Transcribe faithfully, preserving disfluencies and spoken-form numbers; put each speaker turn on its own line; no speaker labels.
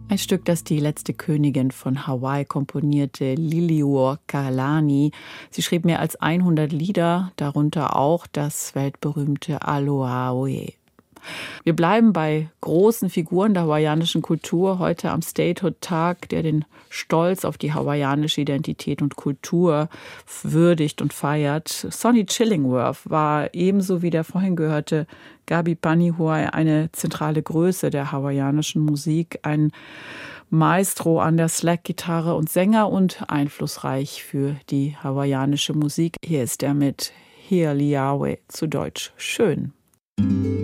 Ein Stück, das die letzte Königin von Hawaii komponierte, Liliuokalani. Sie schrieb mehr als hundert Lieder, darunter auch das weltberühmte Aloha-Oe. Wir bleiben bei großen Figuren der hawaiianischen Kultur, heute am Statehood-Tag, der den Stolz auf die hawaiianische Identität und Kultur würdigt und feiert. Sonny Chillingworth war ebenso wie der vorhin gehörte Gabi Panihuai eine zentrale Größe der hawaiianischen Musik, ein Maestro an der Slack-Gitarre und Sänger und einflussreich für die hawaiianische Musik. Hier ist er mit Hialiawe, zu Deutsch schön.